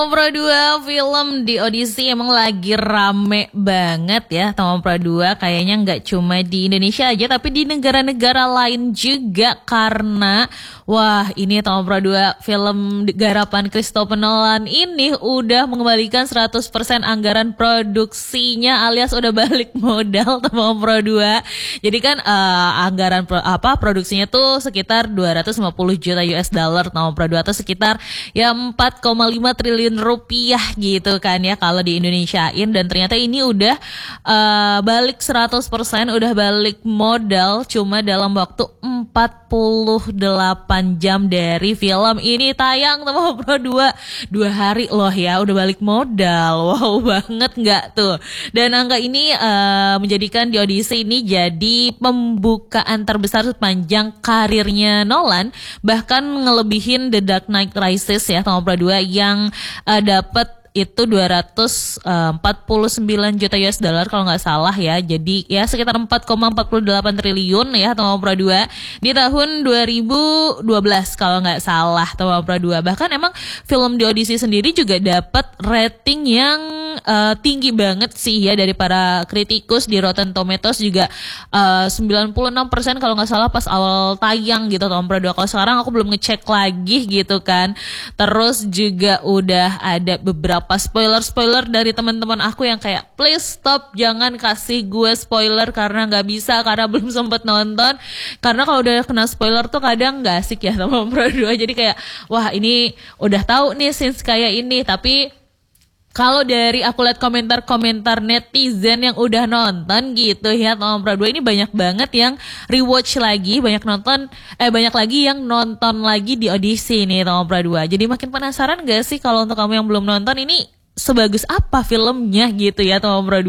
Pro 2 film di audisi emang lagi rame banget ya. Tama Pro 2 kayaknya nggak cuma di Indonesia aja tapi di negara-negara lain juga karena wah ini Tama Pro 2 film garapan Christopher Nolan ini udah mengembalikan 100% anggaran produksinya alias udah balik modal Tama Pro 2. Jadi kan anggaran produksinya tuh sekitar 250 juta US dollar Tama Pro 2 atau sekitar ya 4,5 triliun rupiah gitu kan ya kalau di Indonesiain, dan ternyata ini udah balik 100%, udah balik modal cuma dalam waktu 48 jam dari film ini tayang sama Pro 2 hari loh ya udah balik modal. Wow banget nggak tuh. Dan angka ini menjadikan di audisi ini jadi pembukaan terbesar sepanjang karirnya Nolan, bahkan ngelebihin The Dark Knight Rises ya sama Pro 2 yang dapat itu 249 juta US dollar kalau nggak salah ya. Jadi ya sekitar 4,48 triliun ya Tama Pro 2 di tahun 2012 kalau nggak salah Tama Pro 2. Bahkan emang film di audisi sendiri juga dapat rating yang tinggi banget sih ya dari para kritikus. Di Rotten Tomatoes juga 96% kalau nggak salah pas awal tayang gitu Tama Pro 2. Kalau sekarang aku belum ngecek lagi gitu kan. Terus juga udah ada beberapa spoiler dari teman-teman aku yang kayak please stop, jangan kasih gue spoiler karena nggak bisa, karena belum sempet nonton. Karena kalau udah kena spoiler tuh kadang nggak asik ya sama Pro 2. Jadi kayak wah ini udah tahu nih scenes kayak ini, tapi kalau dari aku lihat komentar-komentar netizen yang udah nonton gitu ya Tama Pro 2 ini banyak banget yang rewatch lagi, banyak lagi yang nonton lagi di audisi nih Tama Pro 2. Jadi makin penasaran gak sih kalau untuk kamu yang belum nonton ini sebagus apa filmnya gitu ya Tama Pro 2.